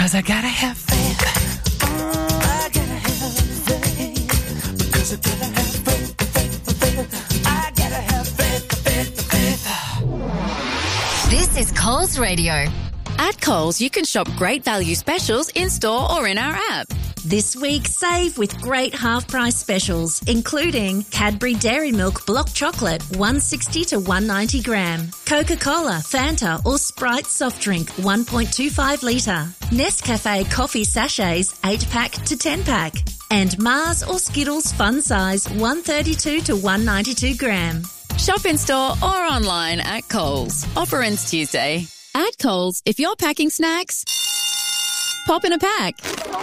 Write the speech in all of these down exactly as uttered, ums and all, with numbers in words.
Because I gotta have faith. Oh, I gotta have faith. Because I gotta have faith, faith, faith. I gotta have faith, faith, faith. This is Coles Radio. At Coles, you can shop great value specials in-store or in our app. This week, save with great half-price specials, including Cadbury Dairy Milk Block Chocolate, one sixty to one ninety gram. Coca-Cola, Fanta or Sprite soft drink, one point two five litre. Nescafe coffee sachets, eight pack to ten pack. And Mars or Skittles fun size, one thirty-two to one ninety-two gram. Shop in-store or online at Coles. Offer ends Tuesday. At Coles, if you're packing snacks, pop in a pack.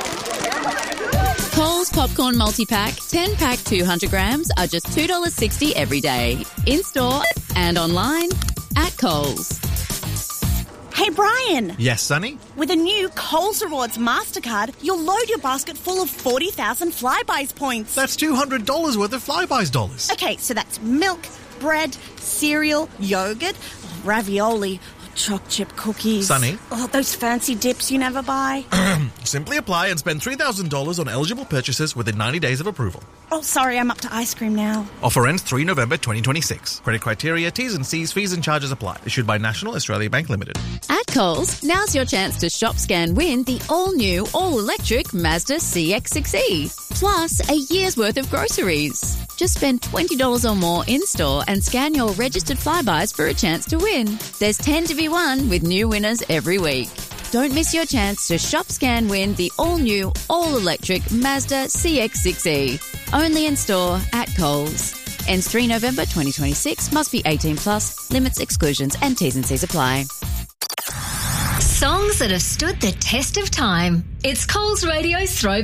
Coles Popcorn Multi-Pack, ten pack two hundred grams are just two dollars sixty every day. In-store and online at Coles. Hey, Brian. Yes, Sonny? With a new Coles Rewards MasterCard, you'll load your basket full of forty thousand Flybuys points. That's two hundred dollars worth of Flybuys dollars. Okay, so that's milk, bread, cereal, yogurt, ravioli, choc chip cookies. Sonny? Oh, those fancy dips you never buy. Simply apply and spend three thousand dollars on eligible purchases within ninety days of approval. Oh, sorry, I'm up to ice cream now. Offer ends the third of November twenty twenty-six. Credit criteria, T's and C's, fees and charges apply. Issued by National Australia Bank Limited. At Coles, now's your chance to shop, scan, win the all-new, all-electric Mazda C X six E. Plus, a year's worth of groceries. Just spend twenty dollars or more in-store and scan your registered Flybuys for a chance to win. There's ten to be won with new winners every week. Don't miss your chance to shop, scan, win the all-new, all-electric Mazda C X six E. Only in-store at Coles. Ends the third of November twenty twenty-six. Must be eighteen plus. Limits, exclusions and T's and C's apply. Songs that have stood the test of time. It's Coles Radio's Throwback